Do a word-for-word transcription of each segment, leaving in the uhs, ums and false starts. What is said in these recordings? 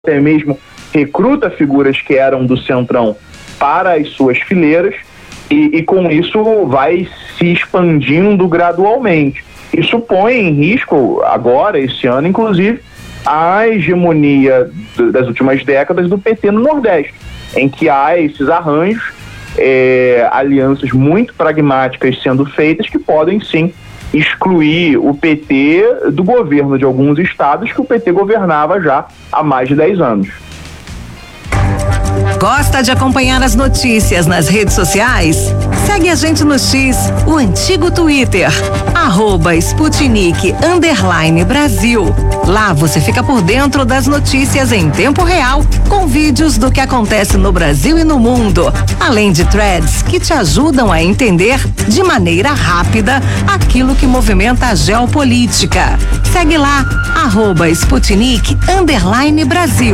até mesmo recruta figuras que eram do Centrão para as suas fileiras e, e com isso vai se expandindo gradualmente. Isso põe em risco agora, esse ano, inclusive, a hegemonia das últimas décadas do P T no Nordeste, em que há esses arranjos, é, alianças muito pragmáticas sendo feitas que podem sim excluir o P T do governo de alguns estados que o P T governava já há mais de dez anos. Gosta de acompanhar as notícias nas redes sociais? Segue a gente no X, o antigo Twitter, arroba Sputnik underline Brasil. Lá você fica por dentro das notícias em tempo real, com vídeos do que acontece no Brasil e no mundo, além de threads que te ajudam a entender de maneira rápida aquilo que movimenta a geopolítica. Segue lá, arroba Sputnik underline Brasil.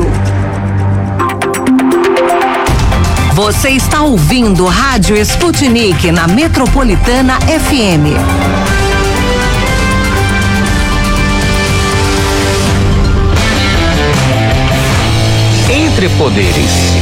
Você está ouvindo Rádio Sputnik na Metropolitana F M. Entre Poderes.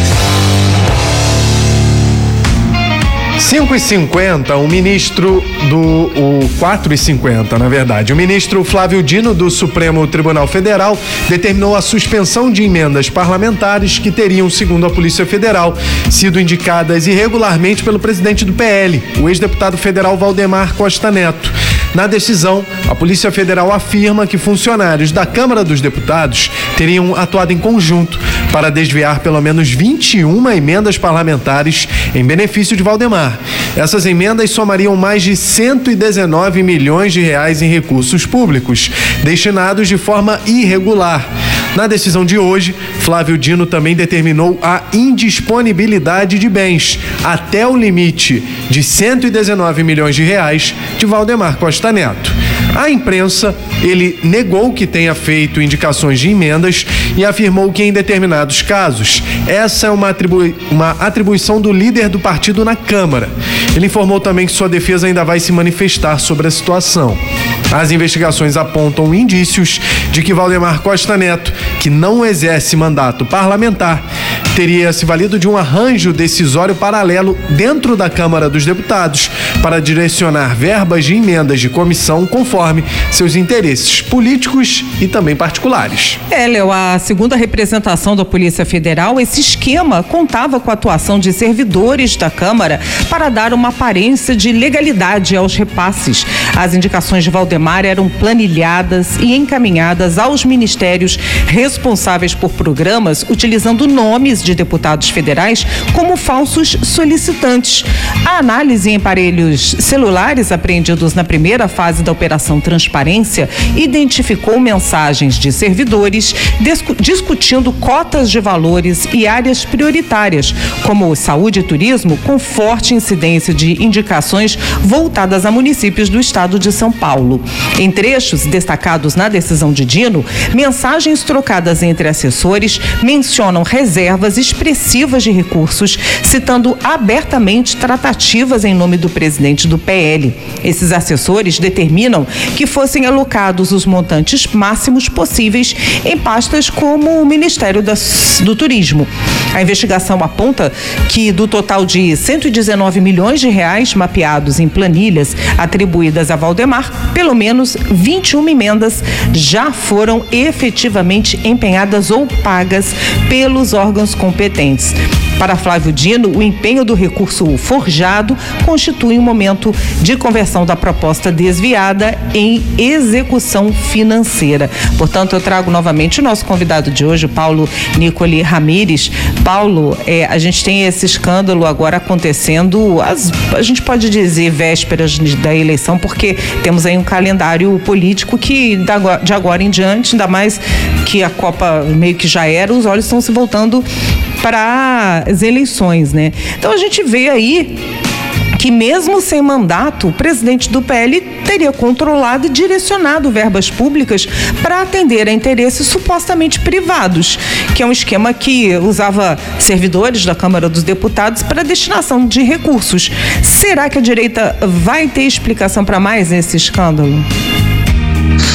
cinco e cinquenta, o ministro do... o quatro e cinquenta, na verdade. O ministro Flávio Dino, do Supremo Tribunal Federal, determinou a suspensão de emendas parlamentares que teriam, segundo a Polícia Federal, sido indicadas irregularmente pelo presidente do P L, o ex-deputado federal Valdemar Costa Neto. Na decisão, a Polícia Federal afirma que funcionários da Câmara dos Deputados teriam atuado em conjunto para desviar pelo menos vinte e uma emendas parlamentares em benefício de Valdemar. Essas emendas somariam mais de cento e dezenove milhões de reais em recursos públicos, destinados de forma irregular. Na decisão de hoje, Flávio Dino também determinou a indisponibilidade de bens até o limite de cento e dezenove milhões de reais de Valdemar Costa Neto. À imprensa, ele negou que tenha feito indicações de emendas e afirmou que em determinados casos, essa é uma, atribui- uma atribuição do líder do partido na Câmara. Ele informou também que sua defesa ainda vai se manifestar sobre a situação. As investigações apontam indícios de que Valdemar Costa Neto, que não exerce mandato parlamentar, teria se valido de um arranjo decisório paralelo dentro da Câmara dos Deputados para direcionar verbas de emendas de comissão conforme seus interesses políticos e também particulares. É, Léo, a segunda representação da Polícia Federal, esse esquema contava com a atuação de servidores da Câmara para dar uma aparência de legalidade aos repasses. As indicações de Valdemar eram planilhadas e encaminhadas aos ministérios responsáveis por programas, utilizando nomes de deputados federais como falsos solicitantes. A análise em aparelhos celulares apreendidos na primeira fase da Operação Transparência identificou mensagens de servidores discu- discutindo cotas de valores e áreas prioritárias, como saúde e turismo, com forte incidência de indicações voltadas a municípios do estado de São Paulo. Em trechos destacados na decisão de Dino, mensagens trocadas entre assessores mencionam reservas expressivas de recursos, citando abertamente tratativas em nome do presidente do P L. Esses assessores determinam que fossem alocados os montantes máximos possíveis em pastas como o Ministério da, do Turismo. A investigação aponta que do total de cento e dezenove milhões de reais mapeados em planilhas atribuídas a Valdemar, pelo menos vinte e uma emendas já foram efetivamente empenhadas ou pagas pelos órgãos competentes. Para Flávio Dino, o empenho do recurso forjado constitui um momento de conversão da proposta desviada em execução financeira. Portanto, eu trago novamente o nosso convidado de hoje, o Paulo Nicoli Ramires. Paulo, é, a gente tem esse escândalo agora acontecendo, as, a gente pode dizer vésperas da eleição, porque temos aí um calendário político que de agora em diante, ainda mais que a Copa meio que já era, os olhos estão se voltando para as eleições, né? Então a gente vê aí que mesmo sem mandato, o presidente do P L teria controlado e direcionado verbas públicas para atender a interesses supostamente privados, que é um esquema que usava servidores da Câmara dos Deputados para destinação de recursos. Será que a direita vai ter explicação para mais esse escândalo?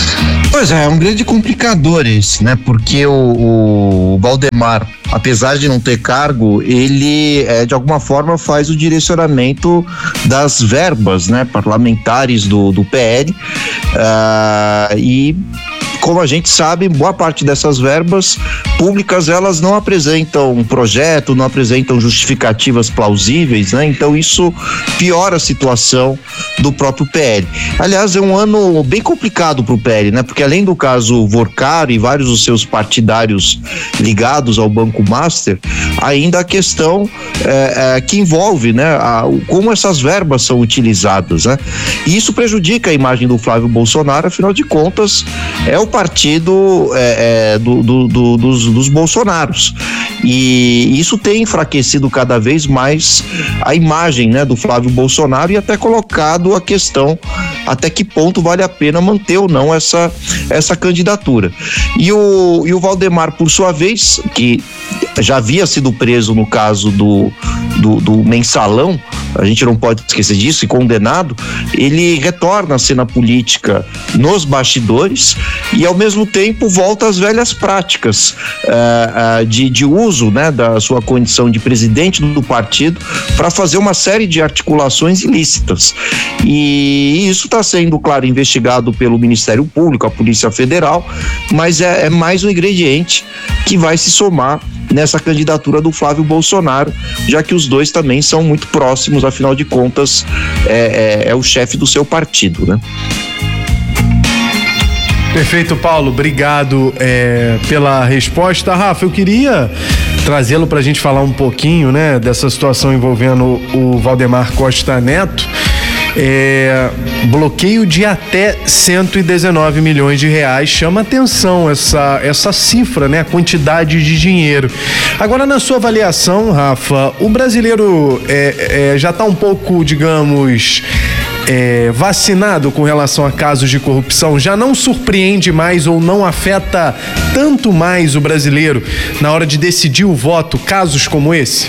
Pois é, é um grande complicador esse, né? Porque o, o Valdemar, apesar de não ter cargo, ele é, de alguma forma faz o direcionamento das verbas, né, parlamentares do, do P L, uh, e como a gente sabe, boa parte dessas verbas públicas, elas não apresentam um projeto, não apresentam justificativas plausíveis, né? Então isso piora a situação do próprio P L. Aliás, é um ano bem complicado para o P L, né? Porque além do caso Vorcaro e vários dos seus partidários ligados ao Banco Master, ainda a questão é, é, que envolve, né, a, como essas verbas são utilizadas, né? E isso prejudica a imagem do Flávio Bolsonaro, afinal de contas, é o partido é, é, do, do, do, dos, dos Bolsonaros. E isso tem enfraquecido cada vez mais a imagem, né, do Flávio Bolsonaro e até colocado a questão até que ponto vale a pena manter ou não essa, essa candidatura. E o, e o Valdemar, por sua vez, que já havia sido preso no caso do, do, do mensalão, a gente não pode esquecer disso, e condenado, ele retorna à cena política nos bastidores e ao mesmo tempo volta às velhas práticas uh, uh, de, de uso, né, da sua condição de presidente do partido para fazer uma série de articulações ilícitas. E isso está sendo, claro, investigado pelo Ministério Público, a Polícia Federal, mas é, é mais um ingrediente que vai se somar nessa candidatura do Flávio Bolsonaro, já que os dois também são muito próximos, afinal de contas é, é, é o chefe do seu partido, né? Perfeito, Paulo, obrigado é, pela resposta. Rafa, eu queria trazê-lo para a gente falar um pouquinho, né, dessa situação envolvendo o Valdemar Costa Neto. É, bloqueio de até cento e dezenove milhões de reais, chama atenção essa, essa cifra, né? A quantidade de dinheiro. Agora, na sua avaliação, Rafa, o brasileiro é, é, já está um pouco, digamos, é, vacinado com relação a casos de corrupção? Já não surpreende mais ou não afeta tanto mais o brasileiro na hora de decidir o voto, casos como esse?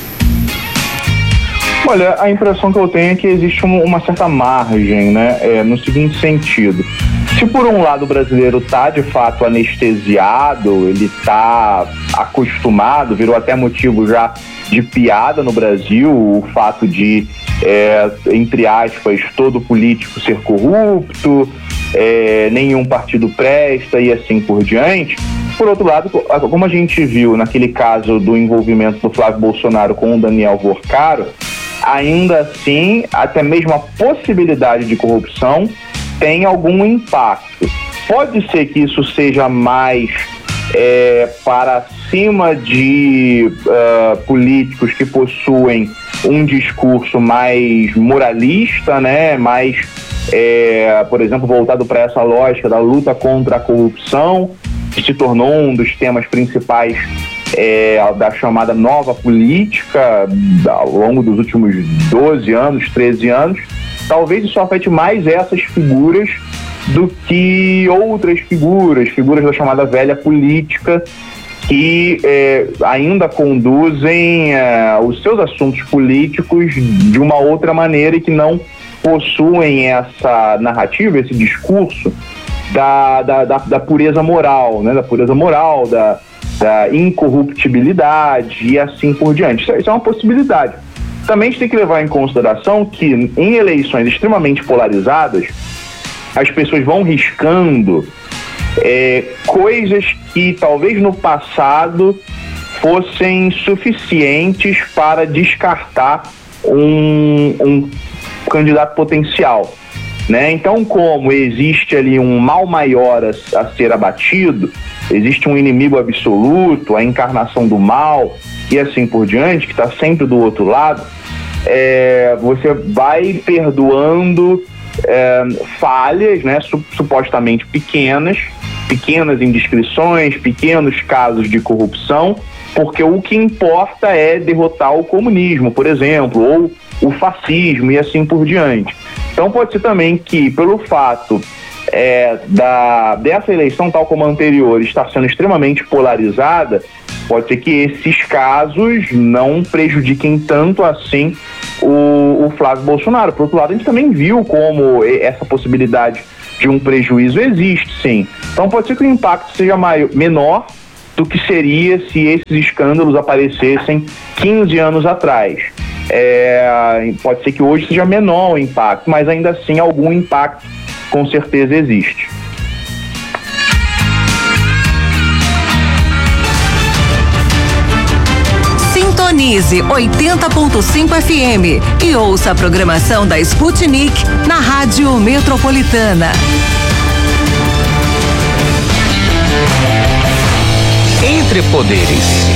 Olha, a impressão que eu tenho é que existe uma certa margem, né? É, no seguinte sentido. Se por um lado o brasileiro está de fato anestesiado, ele está acostumado, virou até motivo já de piada no Brasil, o fato de, é, entre aspas, todo político ser corrupto, é, nenhum partido presta e assim por diante. Por outro lado, como a gente viu naquele caso do envolvimento do Flávio Bolsonaro com o Daniel Vorcaro, ainda assim, até mesmo a possibilidade de corrupção tem algum impacto. Pode ser que isso seja mais é, para cima de uh, políticos que possuem um discurso mais moralista, né? Mais, é, por exemplo, voltado para essa lógica da luta contra a corrupção, que se tornou um dos temas principais É, da chamada nova política ao longo dos últimos doze anos, treze anos. Talvez isso afete mais essas figuras do que outras figuras, figuras da chamada velha política, que é, ainda conduzem é, os seus assuntos políticos de uma outra maneira e que não possuem essa narrativa, esse discurso da, da, da, da pureza moral, né? da pureza moral, da da incorruptibilidade e assim por diante. Isso é uma possibilidade. Também a gente tem que levar em consideração que em eleições extremamente polarizadas, as pessoas vão riscando é, coisas que talvez no passado fossem suficientes para descartar um, um candidato potencial, né? Então, como existe ali um mal maior a, a ser abatido, existe um inimigo absoluto, a encarnação do mal e assim por diante, que está sempre do outro lado, é, você vai perdoando é, falhas, né, supostamente pequenas, pequenas indiscrições, pequenos casos de corrupção, porque o que importa é derrotar o comunismo, por exemplo, ou o fascismo e assim por diante. Então pode ser também que, pelo fato é, da, dessa eleição, tal como a anterior, estar sendo extremamente polarizada, pode ser que esses casos não prejudiquem tanto assim o, o Flávio Bolsonaro. Por outro lado, a gente também viu como essa possibilidade de um prejuízo existe, sim. Então pode ser que o impacto seja maior, menor do que seria se esses escândalos aparecessem quinze anos atrás. É, pode ser que hoje seja menor o impacto, mas ainda assim algum impacto com certeza existe. Sintonize oitenta ponto cinco F M e ouça a programação da Sputnik na Rádio Metropolitana. Entre Poderes.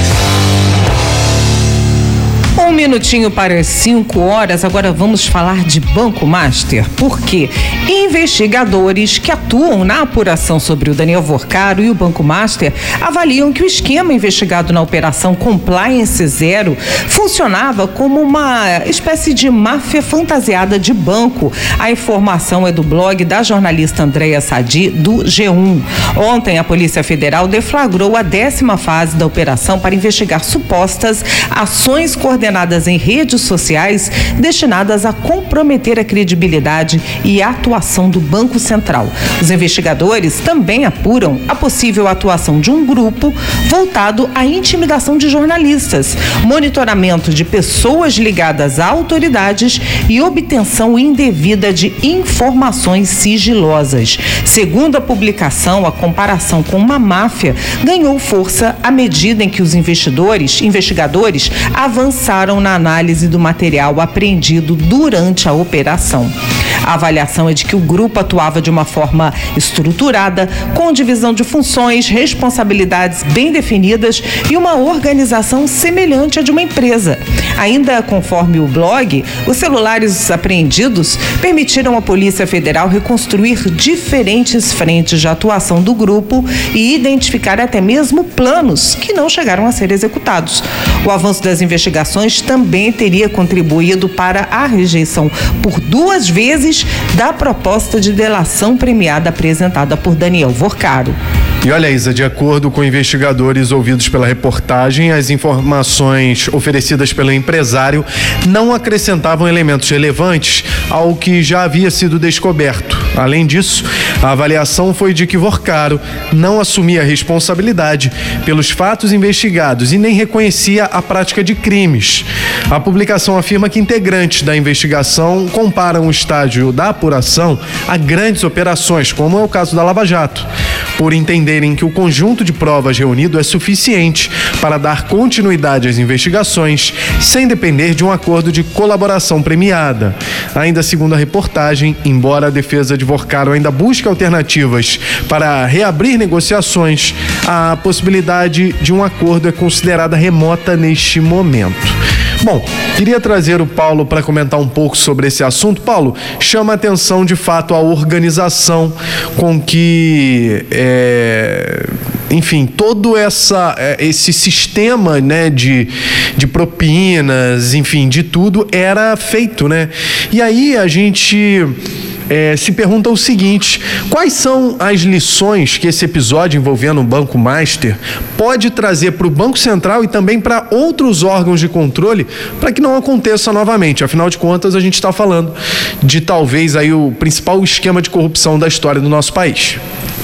Um minutinho para as cinco horas, agora vamos falar de Banco Master, porque investigadores que atuam na apuração sobre o Daniel Vorcaro e o Banco Master avaliam que o esquema investigado na Operação Compliance Zero funcionava como uma espécie de máfia fantasiada de banco. A informação é do blog da jornalista Andréa Sadi, do G um. Ontem, a Polícia Federal deflagrou a décima fase da operação para investigar supostas ações coordenadas em redes sociais destinadas a comprometer a credibilidade e a atuação do Banco Central. Os investigadores também apuram a possível atuação de um grupo voltado à intimidação de jornalistas, monitoramento de pessoas ligadas a autoridades e obtenção indevida de informações sigilosas. Segundo a publicação, a comparação com uma máfia ganhou força à medida em que os investidores, investigadores avançaram na análise do material apreendido durante a operação. A avaliação é de que o grupo atuava de uma forma estruturada, com divisão de funções, responsabilidades bem definidas e uma organização semelhante à de uma empresa. Ainda conforme o blog, os celulares apreendidos permitiram à Polícia Federal reconstruir diferentes frentes de atuação do grupo e identificar até mesmo planos que não chegaram a ser executados. O avanço das investigações também teria contribuído para a rejeição por duas vezes da proposta de delação premiada apresentada por Daniel Vorcaro. E olha, Isa, de acordo com investigadores ouvidos pela reportagem, as informações oferecidas pelo empresário não acrescentavam elementos relevantes ao que já havia sido descoberto. Além disso, a avaliação foi de que Vorcaro não assumia responsabilidade pelos fatos investigados e nem reconhecia a prática de crimes. A publicação afirma que integrantes da investigação comparam o estágio da apuração a grandes operações, como é o caso da Lava Jato, por entenderem que o conjunto de provas reunido é suficiente para dar continuidade às investigações, sem depender de um acordo de colaboração premiada. Ainda segundo a reportagem, embora a defesa de Vorcaro ainda busque alternativas para reabrir negociações, a possibilidade de um acordo é considerada remota neste momento. Bom, queria trazer o Paulo para comentar um pouco sobre esse assunto. Paulo, chama a atenção de fato a organização com que, é, enfim, todo essa, esse sistema, né, de, de propinas, enfim, de tudo era feito, né? E aí a gente... É, se pergunta o seguinte: quais são as lições que esse episódio envolvendo o Banco Master pode trazer para o Banco Central e também para outros órgãos de controle para que não aconteça novamente? Afinal de contas, a gente está falando de talvez aí o principal esquema de corrupção da história do nosso país.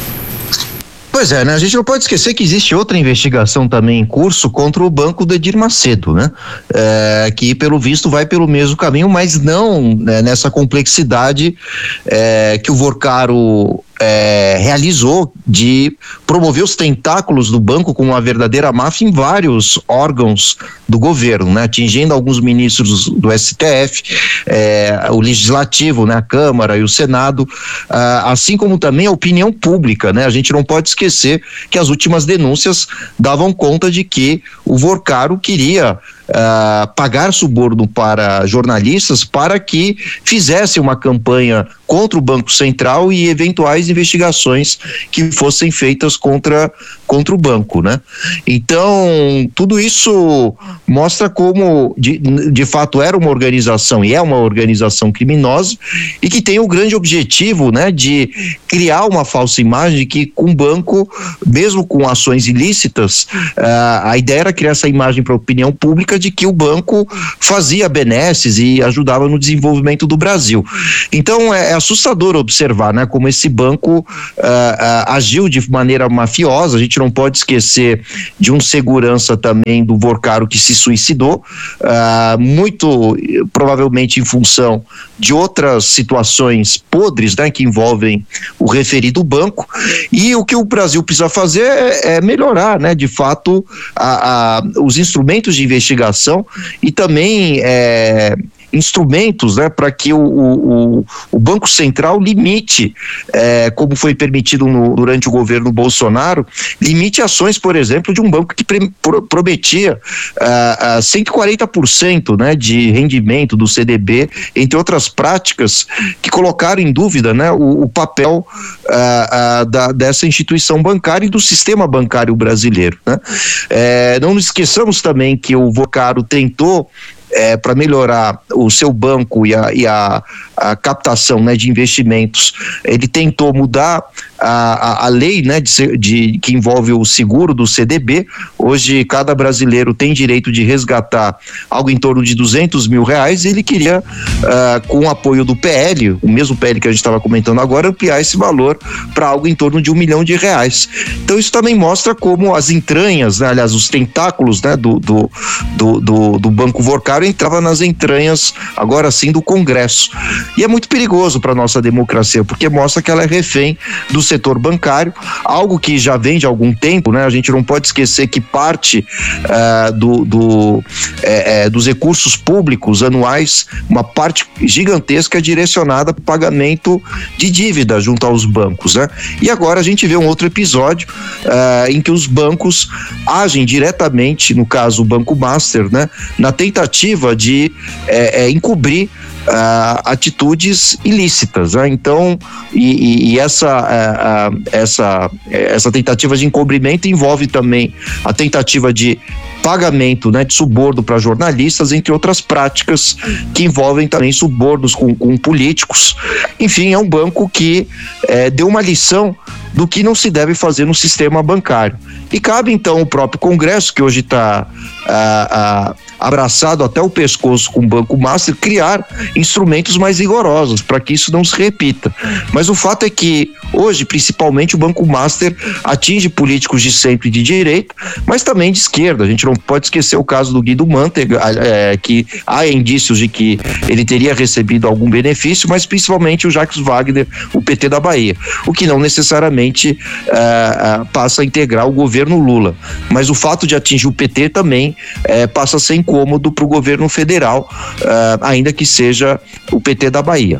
Pois é, né? A gente não pode esquecer que existe outra investigação também em curso contra o banco do Edir Macedo, né? É, que pelo visto vai pelo mesmo caminho, mas não, né, nessa complexidade é, que o Vorcaro É, realizou de promover os tentáculos do banco com uma verdadeira máfia em vários órgãos do governo, né? Atingindo alguns ministros do S T F, é, o Legislativo, né? A Câmara e o Senado, ah, assim como também a opinião pública, né? A gente não pode esquecer que as últimas denúncias davam conta de que o Vorcaro queria Uh, pagar suborno para jornalistas para que fizessem uma campanha contra o Banco Central e eventuais investigações que fossem feitas contra, contra o banco, né? Então, tudo isso mostra como de, de fato era uma organização e é uma organização criminosa e que tem o grande objetivo, né, de criar uma falsa imagem de que com o banco, mesmo com ações ilícitas, uh, a ideia era criar essa imagem para a opinião pública política de que o banco fazia benesses e ajudava no desenvolvimento do Brasil. Então é, é assustador observar, né, como esse banco uh, uh, agiu de maneira mafiosa. A gente não pode esquecer de um segurança também do Vorcaro que se suicidou, uh, muito provavelmente em função de outras situações podres, né, que envolvem o referido banco. E o que o Brasil precisa fazer é, é melhorar, né, de fato, a, a, os instrumentos de investigação e também é, instrumentos, né, para que o, o, o Banco Central limite, é, como foi permitido no, durante o governo Bolsonaro, limite ações, por exemplo, de um banco que pre, pro, prometia uh, uh, cento e quarenta por cento, né, de rendimento do C D B, entre outras práticas que colocaram em dúvida, né, o, o papel uh, uh, da, dessa instituição bancária e do sistema bancário brasileiro, né? É, não nos esqueçamos também que o Vorcaro tentou É, para melhorar o seu banco e a, e a, a captação, né, de investimentos, ele tentou mudar a, a, a lei, né, de, de, que envolve o seguro do C D B. Hoje cada brasileiro tem direito de resgatar algo em torno de duzentos mil reais, e ele queria, uh, com o apoio do P L, o mesmo P L que a gente estava comentando agora, ampliar esse valor para algo em torno de um milhão de reais. Então isso também mostra como as entranhas, né, aliás, os tentáculos, né, do, do, do, do, do Banco Vorcaro entrava nas entranhas, agora sim, do Congresso. E é muito perigoso para a nossa democracia, porque mostra que ela é refém do setor bancário, algo que já vem de algum tempo, né? A gente não pode esquecer que parte uh, do, do, é, é, dos recursos públicos anuais, uma parte gigantesca é direcionada para o pagamento de dívida junto aos bancos, né? E agora a gente vê um outro episódio uh, em que os bancos agem diretamente, no caso o Banco Master, né, na tentativa de é, é, encobrir uh, atitudes ilícitas, né? Então, e, e essa, uh, uh, essa, essa tentativa de encobrimento envolve também a tentativa de pagamento, né, de suborno para jornalistas, entre outras práticas que envolvem também subornos com, com políticos. Enfim, é um banco que é, deu uma lição do que não se deve fazer no sistema bancário. E cabe então o próprio Congresso, que hoje está ah, ah, abraçado até o pescoço com o Banco Master, criar instrumentos mais rigorosos para que isso não se repita. Mas o fato é que hoje, principalmente, o Banco Master atinge políticos de centro e de direita, mas também de esquerda. A gente não pode esquecer o caso do Guido Mantega, é, que há indícios de que ele teria recebido algum benefício, mas principalmente o Jacques Wagner, o P T da Bahia, o que não necessariamente uh, uh, passa a integrar o governo Lula. Mas o fato de atingir o P T também uh, passa a ser incômodo para o governo federal, uh, ainda que seja o P T da Bahia.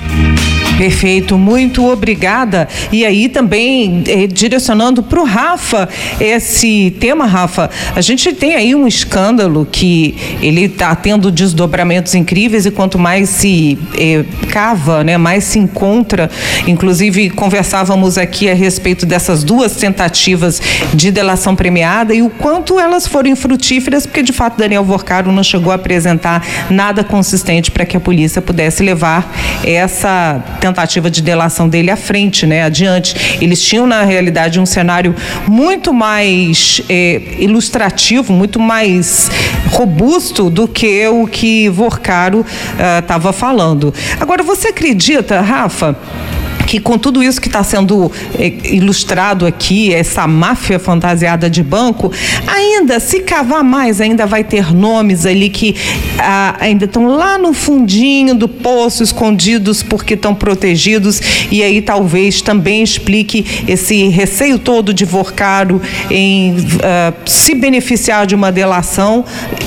Perfeito, muito obrigada. E aí também eh, direcionando para o Rafa esse tema, Rafa, a gente tem aí um escândalo que ele está tendo desdobramentos incríveis, e quanto mais se eh, cava, né, mais se encontra. Inclusive conversávamos aqui a respeito dessas duas tentativas de delação premiada e o quanto elas foram infrutíferas, porque de fato Daniel Vorcaro não chegou a apresentar nada consistente para que a polícia pudesse levar essa tentativa de delação dele à frente, né, adiante. Eles tinham, na realidade, um cenário muito mais eh, ilustrativo, muito mais robusto do que o que Vorcaro estava uh, falando. Agora, você acredita, Rafa, que com tudo isso que está sendo eh, ilustrado aqui, essa máfia fantasiada de banco, ainda, se cavar mais, ainda vai ter nomes ali que ah, ainda estão lá no fundinho do poço, escondidos porque estão protegidos, e aí talvez também explique esse receio todo de Vorcaro em ah, se beneficiar de uma delação,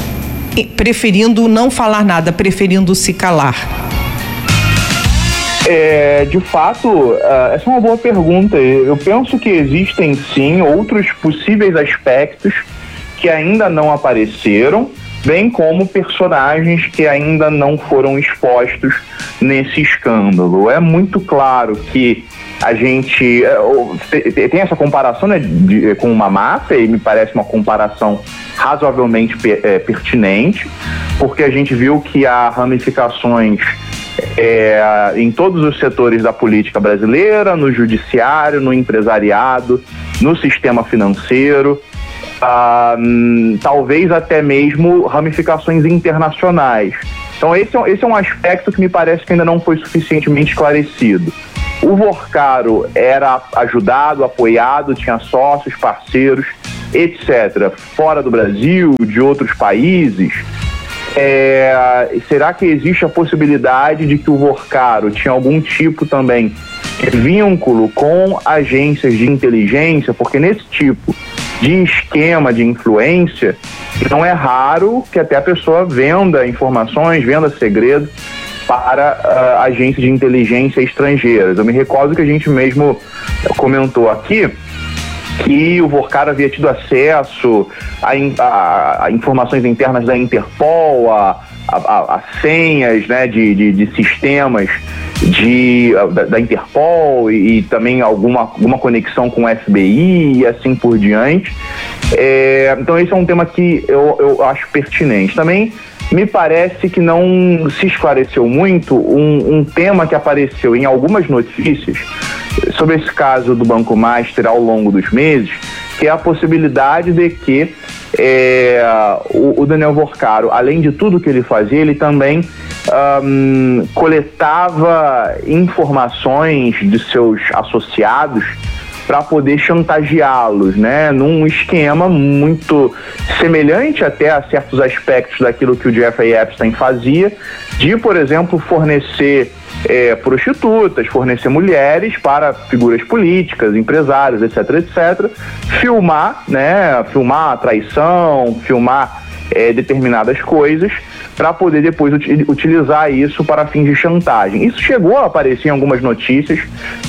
preferindo não falar nada, preferindo se calar. É, de fato, uh, essa é uma boa pergunta. Eu penso que existem sim outros possíveis aspectos que ainda não apareceram, bem como personagens que ainda não foram expostos nesse escândalo. É muito claro que a gente uh, tem essa comparação, né, de, com uma máfia, e me parece uma comparação razoavelmente per, é, pertinente, porque a gente viu que há ramificações É, em todos os setores da política brasileira, no judiciário, no empresariado, no sistema financeiro. ah, hum, talvez até mesmo ramificações internacionais. Então esse é, esse é um aspecto que me parece que ainda não foi suficientemente esclarecido. O Vorcaro era ajudado, apoiado, tinha sócios, parceiros, etcétera, fora do Brasil, de outros países. É, será que existe a possibilidade de que o Vorcaro tinha algum tipo também de vínculo com agências de inteligência? Porque nesse tipo de esquema de influência, não é raro que até a pessoa venda informações, venda segredos para uh, agências de inteligência estrangeiras. Eu me recordo que a gente mesmo comentou aqui que o Vorcaro havia tido acesso a, a, a informações internas da Interpol, a, a, a senhas, né, de, de, de sistemas de, da, da Interpol e, e também alguma, alguma conexão com o F B I e assim por diante. É, então esse é um tema que eu, eu acho pertinente. Também me parece que não se esclareceu muito um, um tema que apareceu em algumas notícias sobre esse caso do Banco Master ao longo dos meses, que é a possibilidade de que é, o, o Daniel Vorcaro, além de tudo que ele fazia, ele também um, coletava informações de seus associados para poder chantageá-los, né, num esquema muito semelhante até a certos aspectos daquilo que o Jeffrey Epstein fazia, de, por exemplo, fornecer é, prostitutas, fornecer mulheres para figuras políticas, empresários, etc, etcétera, filmar, né, filmar a traição, filmar é, determinadas coisas, para poder depois ut- utilizar isso para fins de chantagem. Isso chegou a aparecer em algumas notícias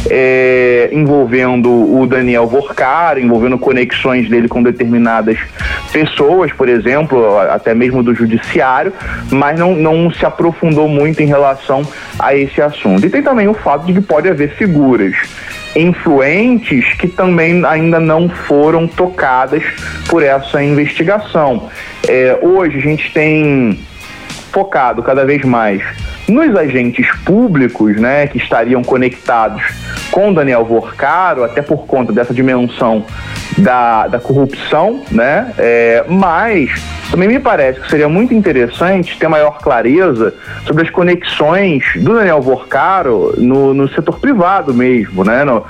é, envolvendo o Daniel Vorcaro, envolvendo conexões dele com determinadas pessoas, por exemplo, até mesmo do judiciário, mas não, não se aprofundou muito em relação a esse assunto. E tem também o fato de que pode haver figuras influentes que também ainda não foram tocadas por essa investigação. É, hoje a gente tem focado cada vez mais nos agentes públicos, né, que estariam conectados com Daniel Vorcaro, até por conta dessa dimensão da, da corrupção, né, é, mas também me parece que seria muito interessante ter maior clareza sobre as conexões do Daniel Vorcaro no, no setor privado mesmo, né, no,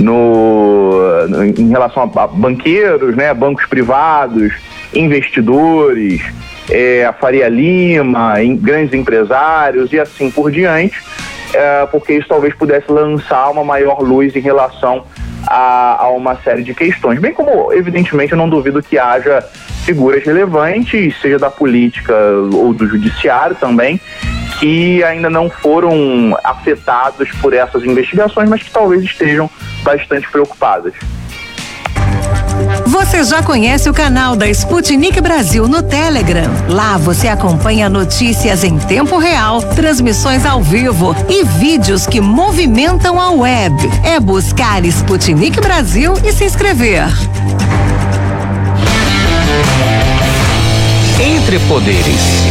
no, no, em relação a, a banqueiros, né, bancos privados, investidores, É, a Faria Lima, em, grandes empresários e assim por diante, é, porque isso talvez pudesse lançar uma maior luz em relação a, a uma série de questões. Bem como, evidentemente, eu não duvido que haja figuras relevantes, seja da política ou do judiciário também, que ainda não foram afetados por essas investigações, mas que talvez estejam bastante preocupadas. Você já conhece o canal da Sputnik Brasil no Telegram? Lá você acompanha notícias em tempo real, transmissões ao vivo e vídeos que movimentam a web. É buscar Sputnik Brasil e se inscrever. Entre Poderes.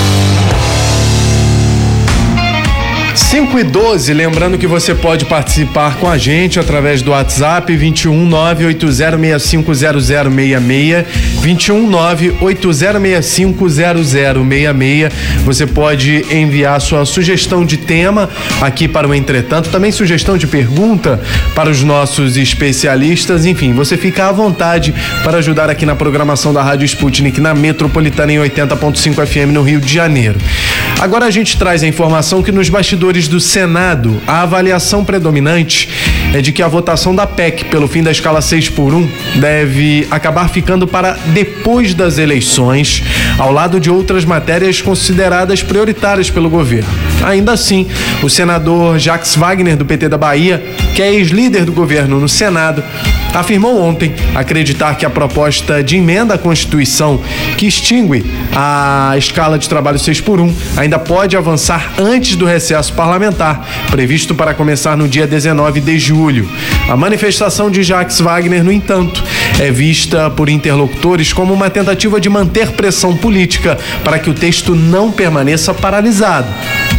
cinco e doze, lembrando que você pode participar com a gente através do WhatsApp vinte e um nove oito zero seis cinco zero zero seis seis, vinte e um nove oito zero seis cinco zero zero seis seis. Você pode enviar sua sugestão de tema aqui para o Entretanto, também sugestão de pergunta para os nossos especialistas, enfim, você fica à vontade para ajudar aqui na programação da Rádio Sputnik na Metropolitana em oitenta ponto cinco F M no Rio de Janeiro. Agora a gente traz a informação que nos bastidores do Senado, a avaliação predominante é de que a votação da P E C pelo fim da escala seis por um deve acabar ficando para depois das eleições, ao lado de outras matérias consideradas prioritárias pelo governo. Ainda assim, o senador Jacques Wagner, do P T da Bahia, que é ex-líder do governo no Senado, afirmou ontem acreditar que a proposta de emenda à Constituição que extingue a escala de trabalho seis por um ainda pode avançar antes do recesso parlamentar, previsto para começar no dia dezenove de julho. A manifestação de Jacques Wagner, no entanto, é vista por interlocutores como uma tentativa de manter pressão política para que o texto não permaneça paralisado.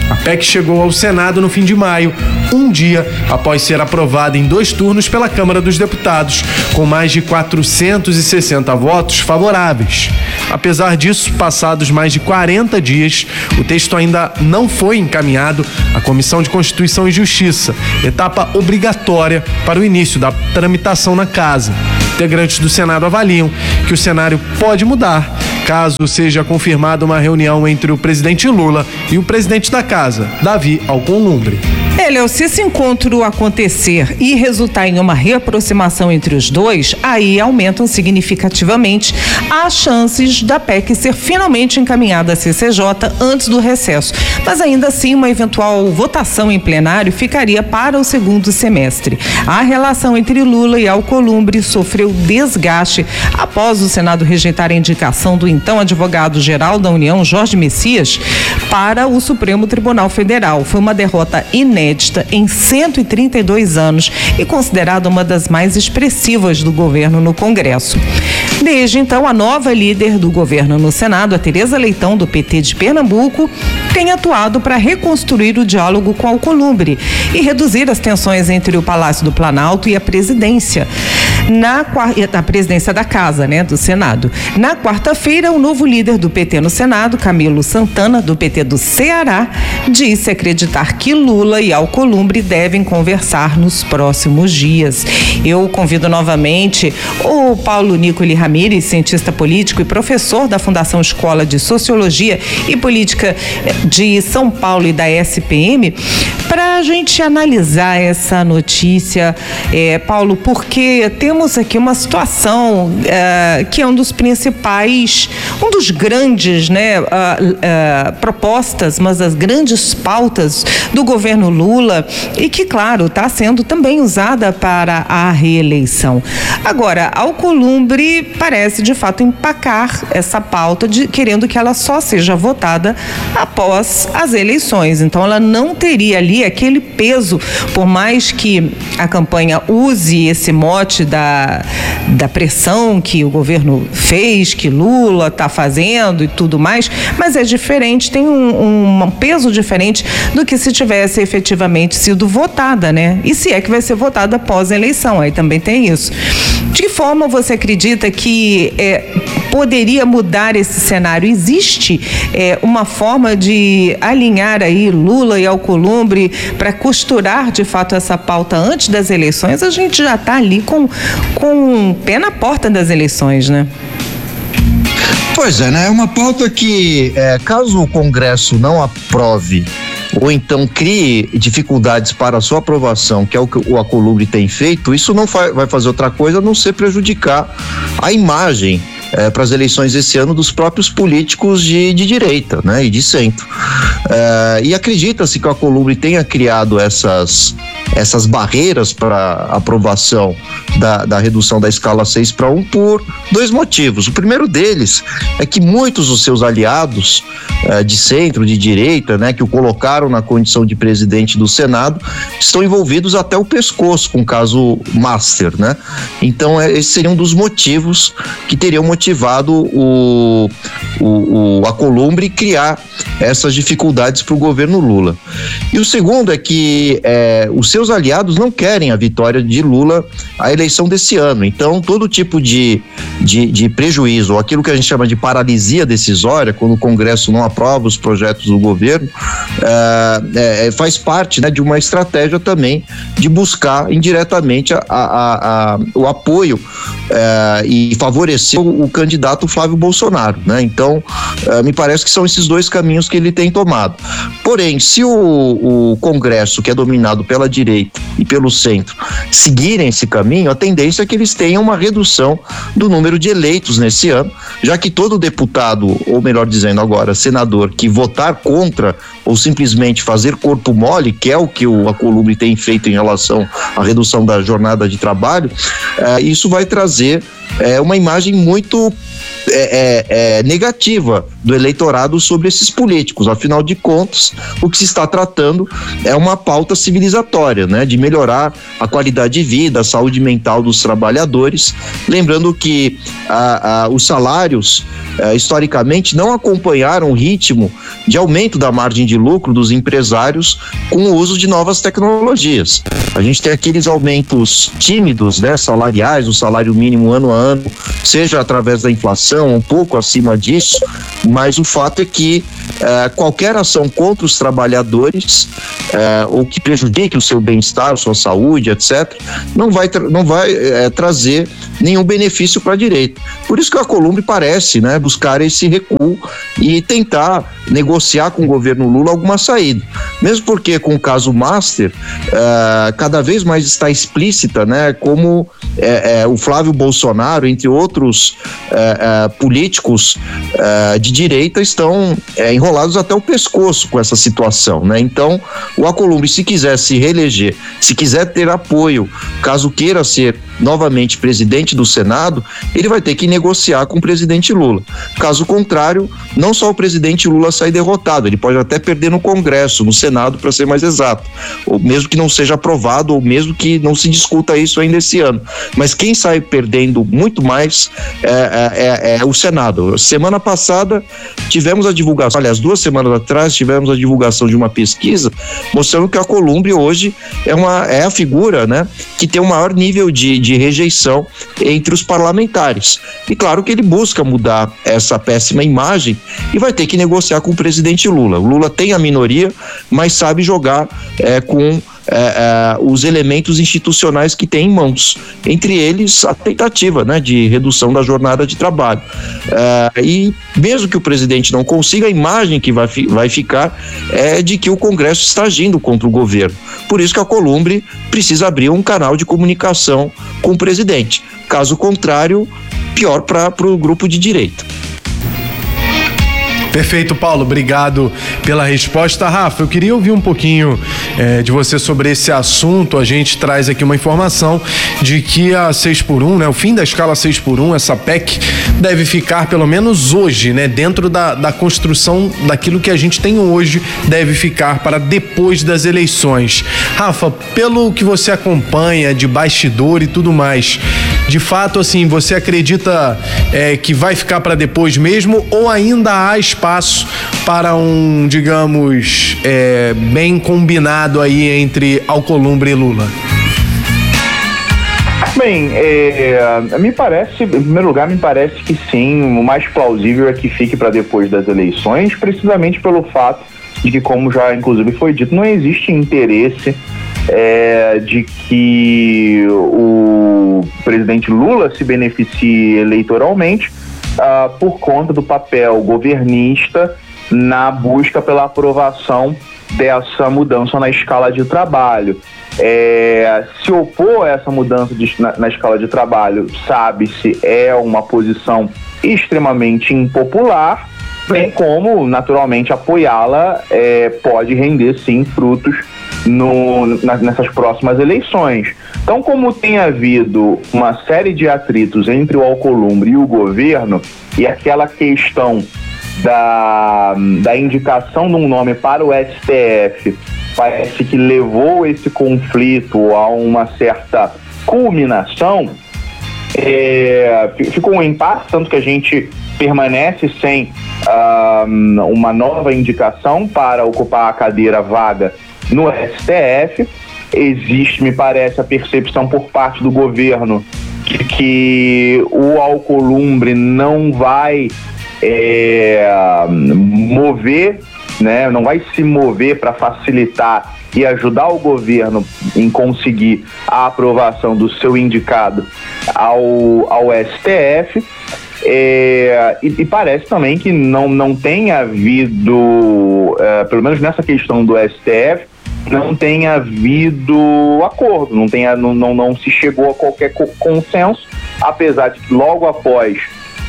A P E C chegou ao Senado no fim de maio, um dia após ser aprovada em dois turnos pela Câmara dos Deputados, com mais de quatrocentos e sessenta votos favoráveis. Apesar disso, passados mais de quarenta dias, o texto ainda não foi encaminhado à Comissão de Constituição e Justiça, etapa obrigatória para o início da tramitação na Casa. Integrantes do Senado avaliam que o cenário pode mudar caso seja confirmada uma reunião entre o presidente Lula e o presidente da Casa, Davi Alcolumbre. É, Léo, se esse encontro acontecer e resultar em uma reaproximação entre os dois, aí aumentam significativamente as chances da P E C ser finalmente encaminhada à C C J antes do recesso. Mas ainda assim, uma eventual votação em plenário ficaria para o segundo semestre. A relação entre Lula e Alcolumbre sofreu desgaste após o Senado rejeitar a indicação do então advogado-geral da União, Jorge Messias, para o Supremo Tribunal Federal. Foi uma derrota inédita em cento e trinta e dois anos e considerada uma das mais expressivas do governo no Congresso. Desde então, a nova líder do governo no Senado, a Tereza Leitão, do P T de Pernambuco, tem atuado para reconstruir o diálogo com Alcolumbre e reduzir as tensões entre o Palácio do Planalto e a presidência. Na a presidência da Casa, né, do Senado. Na quarta-feira, o novo líder do P T no Senado, Camilo Santana, do P T do Ceará, disse acreditar que Lula e Alcolumbre devem conversar nos próximos dias. Eu convido novamente o Paulo Nicoli Ramírez, cientista político e professor da Fundação Escola de Sociologia e Política de São Paulo e da S P M, para a gente analisar essa notícia, é, Paulo, porque temos aqui uma situação é, que é um dos principais, um dos grandes, né, uh, uh, propostas, mas as grandes pautas do governo Lula e que, claro, está sendo também usada para a reeleição. Agora, Alcolumbre parece de fato empacar essa pauta, de, querendo que ela só seja votada após as eleições. Então, ela não teria ali aquele peso, por mais que a campanha use esse mote da, da pressão que o governo fez, que Lula está fazendo e tudo mais, mas é diferente, tem um, um peso diferente do que se tivesse efetivamente sido votada, né? E se é que vai ser votada após a eleição, aí também tem isso. De que forma você acredita que é, poderia mudar esse cenário? Existe é, uma forma de alinhar aí Lula e Alcolumbre para costurar de fato essa pauta antes das eleições? A gente já está ali com, com o pé na porta das eleições, né? Pois é, né? É uma pauta que, é, caso o Congresso não aprove ou então crie dificuldades para a sua aprovação, que é o que o Alcolumbre tem feito, isso não vai fazer outra coisa a não ser prejudicar a imagem É, para as eleições esse ano dos próprios políticos de, de direita, né, e de centro. É, e acredita-se que o Alcolumbre tenha criado essas, essas barreiras para aprovação da, da redução da escala seis para um por dois motivos. O primeiro deles é que muitos dos seus aliados é, de centro, de direita, né, que o colocaram na condição de presidente do Senado, estão envolvidos até o pescoço com o caso Master, né? Então, é, esse seria um dos motivos que teriam motivado o, o, o Alcolumbre criar essas dificuldades para o governo Lula. E o segundo é que é, os seus aliados não querem a vitória de Lula à eleição desse ano. Então, todo tipo de, de, de prejuízo, ou aquilo que a gente chama de paralisia decisória, quando o Congresso não aprova os projetos do governo, é, é, faz parte, né, de uma estratégia também de buscar indiretamente a, a, a, o apoio é, e favorecer o, o candidato Flávio Bolsonaro, né? Então, é, me parece que são esses dois caminhos que ele tem tomado. Porém, se o, o Congresso, que é dominado pela direita e pelo centro, seguirem esse caminho, a tendência é que eles tenham uma redução do número de eleitos nesse ano, já que todo deputado, ou melhor dizendo agora, senador, que votar contra ou simplesmente fazer corpo mole, que é o que o Alcolumbre tem feito em relação à redução da jornada de trabalho, eh, isso vai trazer é uma imagem muito muito é, é, é, negativa do eleitorado sobre esses políticos. Afinal de contas, o que se está tratando é uma pauta civilizatória, né, de melhorar a qualidade de vida, a saúde mental dos trabalhadores. Lembrando que a, a, os salários, a, historicamente, não acompanharam o ritmo de aumento da margem de lucro dos empresários com o uso de novas tecnologias. A gente tem aqueles aumentos tímidos, né, salariais, o salário mínimo ano a ano, seja através da inflação, um pouco acima disso, mas o fato é que eh, qualquer ação contra os trabalhadores eh, ou que prejudique o seu bem-estar, sua saúde, etcétera, não vai, tra- não vai eh, trazer nenhum benefício para a direita. Por isso que a Alcolumbre parece, né, buscar esse recuo e tentar negociar com o governo Lula alguma saída. Mesmo porque com o caso Master, uh, cada vez mais está explícita, né, como uh, uh, o Flávio Bolsonaro, entre outros uh, uh, políticos uh, de direita, estão uh, enrolados até o pescoço com essa situação, né? Então, o Alcolumbre, se quiser se reeleger, se quiser ter apoio, caso queira ser novamente presidente do Senado, ele vai ter que negociar com o presidente Lula. Caso contrário, não só o presidente Lula sai derrotado, ele pode até perder no Congresso, no Senado, para ser mais exato, ou mesmo que não seja aprovado, ou mesmo que não se discuta isso ainda esse ano. Mas quem sai perdendo muito mais é, é, é o Senado. Semana passada tivemos a divulgação, aliás, duas semanas atrás tivemos a divulgação de uma pesquisa mostrando que a Alcolumbre hoje é, uma, é a figura, né, que tem o maior nível de, de rejeição entre os parlamentares. E claro que ele busca mudar essa péssima imagem e vai ter que negociar com o presidente Lula. O Lula tem a minoria, mas sabe jogar é, com É, é, os elementos institucionais que tem em mãos, entre eles a tentativa, né, de redução da jornada de trabalho. É, e mesmo que o presidente não consiga, a imagem que vai, vai ficar é de que o Congresso está agindo contra o governo. Por isso que a Alcolumbre precisa abrir um canal de comunicação com o presidente. Caso contrário, pior para o grupo de direita. Perfeito, Paulo, obrigado pela resposta. Rafa, eu queria ouvir um pouquinho eh, de você sobre esse assunto. A gente traz aqui uma informação de que a seis por um, né, o fim da escala seis por um, essa P E C, deve ficar pelo menos hoje, né, dentro da, da construção daquilo que a gente tem hoje, deve ficar para depois das eleições. Rafa, pelo que você acompanha de bastidor e tudo mais, de fato, assim, você acredita eh, que vai ficar para depois mesmo, ou ainda há espaço para um, digamos, é, bem combinado aí entre Alcolumbre e Lula? Bem, é, me parece, em primeiro lugar, me parece que sim, o mais plausível é que fique para depois das eleições, precisamente pelo fato de que, como já inclusive foi dito, não existe interesse é, de que o presidente Lula se beneficie eleitoralmente Uh, por conta do papel governista na busca pela aprovação dessa mudança na escala de trabalho. É, se opor a essa mudança de, na, na escala de trabalho, sabe-se, é uma posição extremamente impopular, bem como, naturalmente, apoiá-la é, pode render, sim, frutos no, na, nessas próximas eleições. Então, como tem havido uma série de atritos entre o Alcolumbre e o governo, e aquela questão da, da indicação de um nome para o S T F parece que levou esse conflito a uma certa culminação, é, ficou um impasse, tanto que a gente permanece sem uh, uma nova indicação para ocupar a cadeira vaga no S T F. Existe, me parece, a percepção por parte do governo de que o Alcolumbre não vai é, mover, né, não vai se mover para facilitar e ajudar o governo em conseguir a aprovação do seu indicado ao, ao S T F. É, e, e parece também que não, não tem havido, é, pelo menos nessa questão do S T F, não tem havido acordo, não, tem, não, não, não se chegou a qualquer consenso, apesar de que logo após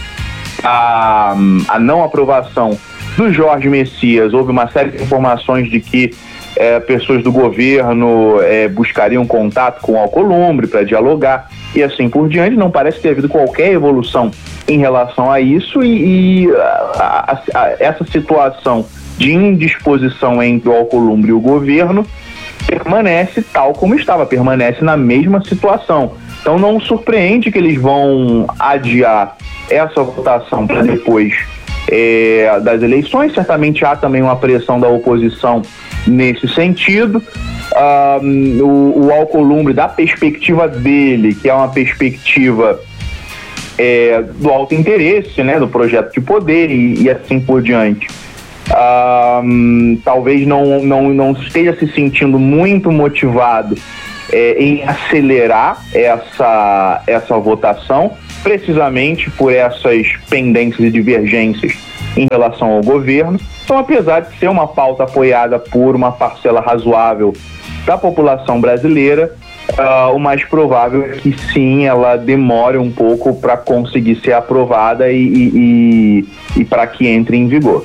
a, a não aprovação do Jorge Messias, houve uma série de informações de que é, pessoas do governo é, buscariam contato com o Alcolumbre para dialogar. e assim por diante. Não parece ter havido qualquer evolução em relação a isso, e, e a, a, a, essa situação de indisposição entre o Alcolumbre e o governo permanece tal como estava, permanece na mesma situação. Então não surpreende que eles vão adiar essa votação para depois é, das eleições. Certamente há também uma pressão da oposição nesse sentido. Um, o, o Alcolumbre, da perspectiva dele, que é uma perspectiva é, do alto interesse, né, do projeto de poder e, e assim por diante, um, talvez não, não, não esteja se sentindo muito motivado é, em acelerar essa, essa votação, precisamente por essas pendências e divergências em relação ao governo. Então, apesar de ser uma pauta apoiada por uma parcela razoável da população brasileira, uh, o mais provável é que sim, ela demore um pouco para conseguir ser aprovada e, e, e, e para que entre em vigor.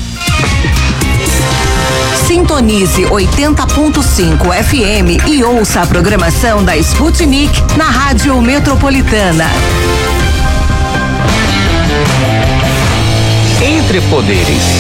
Sintonize oitenta ponto cinco F M e ouça a programação da Sputnik na Rádio Metropolitana. Entre Poderes.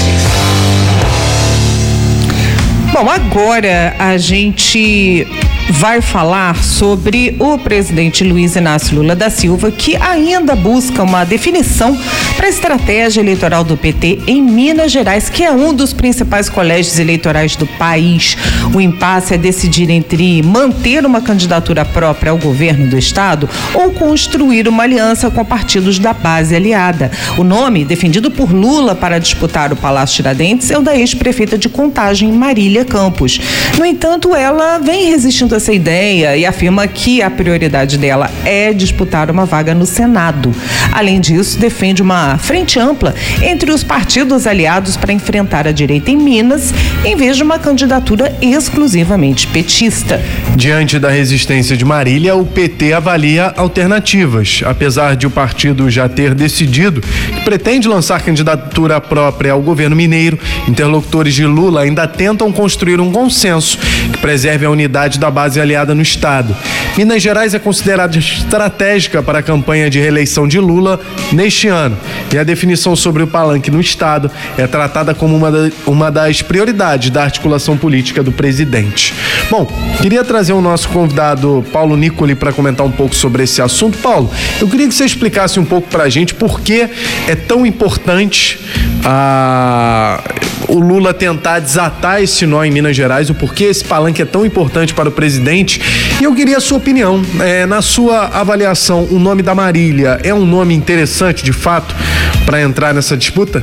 Bom, agora a gente vai falar sobre o presidente Luiz Inácio Lula da Silva, que ainda busca uma definição para a estratégia eleitoral do P T em Minas Gerais, que é um dos principais colégios eleitorais do país. O impasse é decidir entre manter uma candidatura própria ao governo do estado ou construir uma aliança com partidos da base aliada. O nome defendido por Lula para disputar o Palácio Tiradentes é o da ex-prefeita de Contagem, Marília Campos. No entanto, ela vem resistindo essa ideia e afirma que a prioridade dela é disputar uma vaga no Senado. Além disso, defende uma frente ampla entre os partidos aliados para enfrentar a direita em Minas, em vez de uma candidatura exclusivamente petista. Diante da resistência de Marília, o P T avalia alternativas. Apesar de o partido já ter decidido que pretende lançar candidatura própria ao governo mineiro, interlocutores de Lula ainda tentam construir um consenso que preserve a unidade da base aliada no estado. Minas Gerais é considerada estratégica para a campanha de reeleição de Lula neste ano, e a definição sobre o palanque no estado é tratada como uma, da, uma das prioridades da articulação política do presidente. Bom, queria trazer o nosso convidado Paulo Nicoli para comentar um pouco sobre esse assunto. Paulo, eu queria que você explicasse um pouco para a gente por que é tão importante a, o Lula tentar desatar esse nó em Minas Gerais, o porquê esse palanque é tão importante para o presidente. E eu queria a sua opinião, é, na sua avaliação, o nome da Marília é um nome interessante de fato para entrar nessa disputa?